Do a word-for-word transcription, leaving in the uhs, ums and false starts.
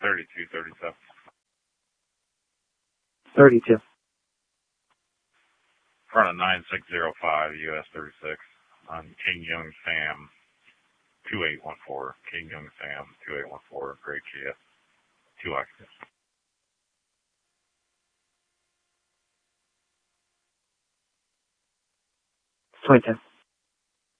thirty-two thirty-seven. thirty-two. Front of nine six zero five, U S thirty-six, on King Young Sam, two eight one four. King Young Sam, two eight one four, Great Kia, two occupants. twenty-two.